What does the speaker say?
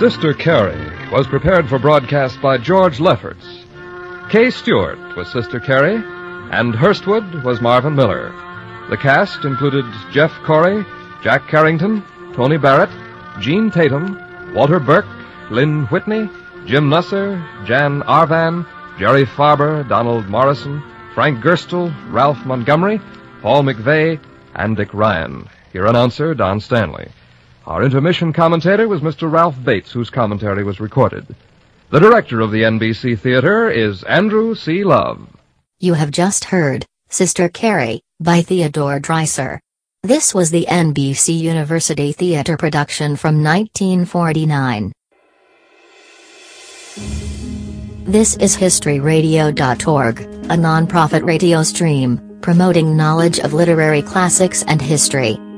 Sister Carrie was prepared for broadcast by George Lefferts. Kay Stewart was Sister Carrie, and Hurstwood was Marvin Miller. The cast included Jeff Corey, Jack Carrington, Tony Barrett, Gene Tatum, Walter Burke, Lynn Whitney, Jim Nusser, Jan Arvan, Jerry Farber, Donald Morrison, Frank Gerstle, Ralph Montgomery, Paul McVeigh, and Dick Ryan. Your announcer, Don Stanley. Our intermission commentator was Mr. Ralph Bates, whose commentary was recorded. The director of the NBC Theater is Andrew C. Love. You have just heard Sister Carrie by Theodore Dreiser. This was the NBC University Theater production from 1949. This is HistoryRadio.org, a non-profit radio stream promoting knowledge of literary classics and history.